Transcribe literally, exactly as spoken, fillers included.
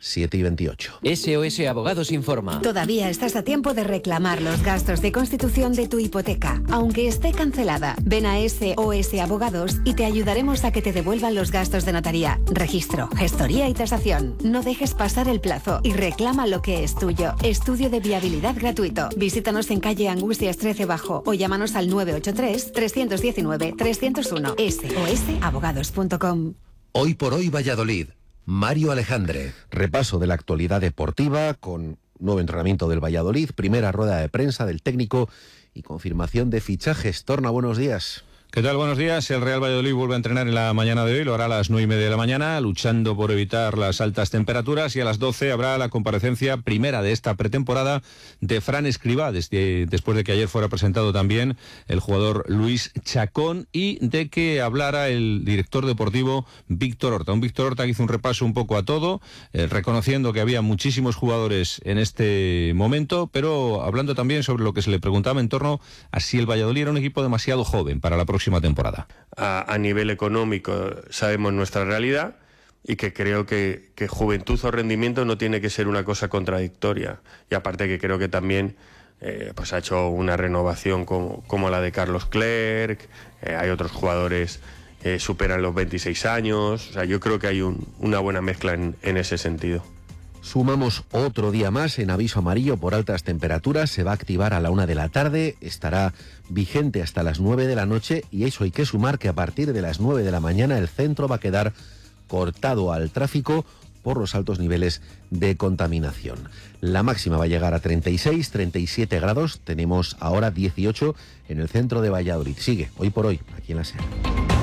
siete y veintiocho. S O S Abogados informa. Todavía estás a tiempo de reclamar los gastos de constitución de tu hipoteca, aunque esté cancelada. Ven a S O S Abogados y te ayudaremos a que te devuelvan los gastos de notaría, registro, gestoría y tasación. No dejes pasar el plazo y reclama lo que es tuyo. Estudio de viabilidad gratuito. Visítanos en calle Angustias trece Bajo o llámanos al nueve ocho tres, tres uno nueve, tres cero uno. S O S abogados punto com. Hoy por hoy Valladolid. Mario Alejandre. Repaso de la actualidad deportiva con nuevo entrenamiento del Valladolid, primera rueda de prensa del técnico y confirmación de fichajes. Torna, buenos días. ¿Qué tal? Buenos días. El Real Valladolid vuelve a entrenar en la mañana de hoy, lo hará a las nueve y media de la mañana, luchando por evitar las altas temperaturas, y a las doce habrá la comparecencia primera de esta pretemporada de Fran Escribá, desde, después de que ayer fuera presentado también el jugador Luis Chacón y de que hablara el director deportivo Víctor Horta. Un Víctor Horta que hizo un repaso un poco a todo, eh, reconociendo que había muchísimos jugadores en este momento, pero hablando también sobre lo que se le preguntaba en torno a si el Valladolid era un equipo demasiado joven para la próxima temporada. A, a nivel económico sabemos nuestra realidad y que creo que, que juventud o rendimiento no tiene que ser una cosa contradictoria, y aparte que creo que también eh, pues ha hecho una renovación como, como la de Carlos Clerc, eh, hay otros jugadores que eh, superan los veintiséis años, o sea, yo creo que hay un, una buena mezcla en, en ese sentido. Sumamos otro día más en aviso amarillo por altas temperaturas. Se va a activar a la una de la tarde, estará vigente hasta las nueve de la noche, y eso hay que sumar que a partir de las nueve de la mañana el centro va a quedar cortado al tráfico por los altos niveles de contaminación. La máxima va a llegar a treinta y seis, treinta y siete grados, tenemos ahora dieciocho en el centro de Valladolid. Sigue hoy por hoy aquí en la SER.